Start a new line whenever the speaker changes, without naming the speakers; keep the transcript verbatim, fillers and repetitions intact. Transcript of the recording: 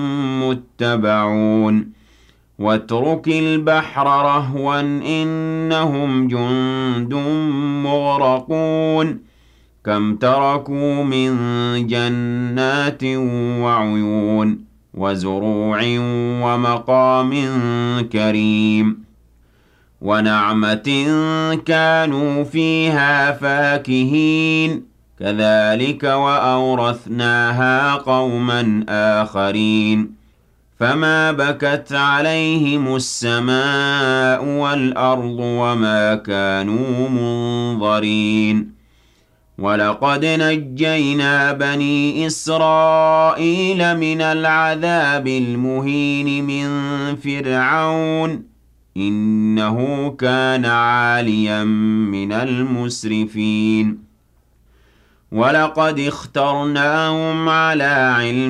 متبعون واترك البحر رهوا إنهم جند مغرقون كم تركوا من جنات وعيون وزروع ومقام كريم ونعمة كانوا فيها فاكهين كذلك وأورثناها قوما آخرين فما بكت عليهم السماء والأرض وما كانوا منظرين ولقد نجينا بني إسرائيل من العذاب المهين من فرعون إنه كان عاليا من المسرفين ولقد اخترناهم على علم